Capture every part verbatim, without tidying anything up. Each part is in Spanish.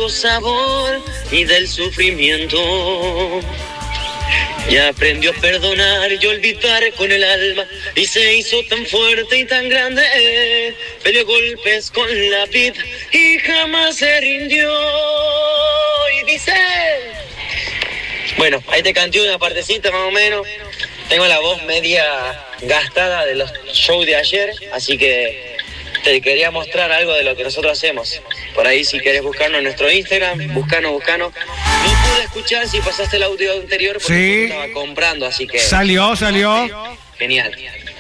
amargo sabor y del sufrimiento. Ya aprendió a perdonar y olvidar con el alma y se hizo tan fuerte y tan grande. Peleó golpes con la vida y jamás se rindió. Y dice... Bueno, ahí te canté una partecita más o menos. Tengo la voz media gastada de los shows de ayer, así que te quería mostrar algo de lo que nosotros hacemos. Por ahí si querés buscarnos en nuestro Instagram, buscanos, buscanos. No pude escuchar si pasaste el audio anterior porque sí. estaba comprando, así que... Salió, salió. Genial.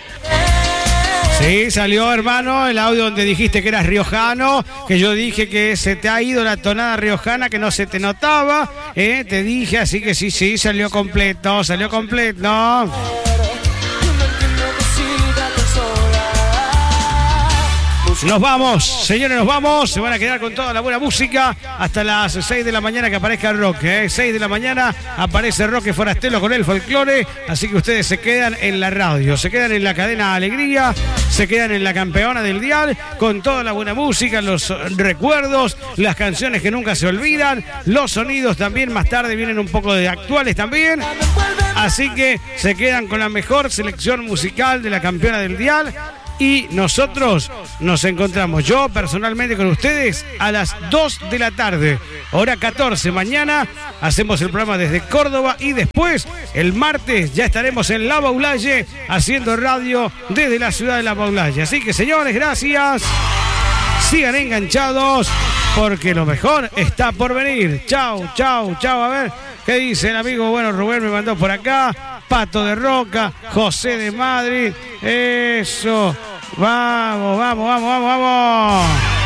Sí, salió, hermano, el audio donde dijiste que eras riojano, que yo dije que se te ha ido la tonada riojana, que no se te notaba, ¿eh? Te dije, así que sí, sí, salió completo, salió completo. Nos vamos, señores, nos vamos. Se van a quedar con toda la buena música hasta las seis de la mañana que aparezca Roque. ¿eh? seis de la mañana aparece Roque Forastelo con el folclore. Así que ustedes se quedan en la radio, se quedan en la cadena Alegría, se quedan en la campeona del dial con toda la buena música, los recuerdos, las canciones que nunca se olvidan, los sonidos también. Más tarde vienen un poco de actuales también. Así que se quedan con la mejor selección musical de la campeona del dial. Y nosotros nos encontramos, yo personalmente con ustedes, a las dos de la tarde, hora catorce. Mañana hacemos el programa desde Córdoba y después, el martes, ya estaremos en La Baulalle haciendo radio desde la ciudad de La Baulalle. Así que, señores, gracias. Sigan enganchados porque lo mejor está por venir. Chau, chau, chau. A ver, ¿qué dice el amigo? Bueno, Rubén me mandó por acá. Pato de Roca, José de Madrid. Eso. Vamos, vamos, vamos, vamos, vamos.